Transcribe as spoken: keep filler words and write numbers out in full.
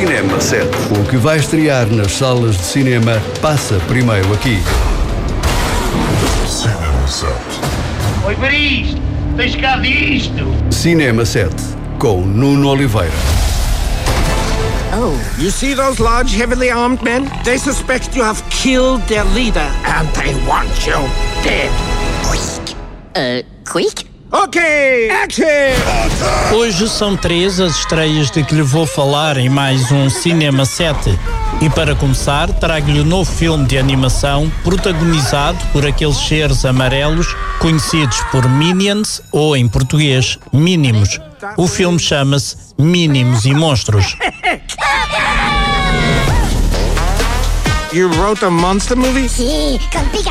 Cinema sete. O que vai estrear nas salas de cinema passa primeiro aqui. Cinema sete. Oi, para isto! Tens cá disto! Cinema sete, com Nuno Oliveira. Oh. You see those large, heavily armed men? They suspect you have killed their leader, and they want you dead. Uh, quick? Okay, action! Hoje são três as estreias de que lhe vou falar em mais um Cinema sete. E para começar, trago-lhe o novo filme de animação protagonizado por aqueles seres amarelos conhecidos por Minions ou, em português, Mínimos. O filme chama-se Mínimos e Monstros. You wrote a monster movie? Sí, con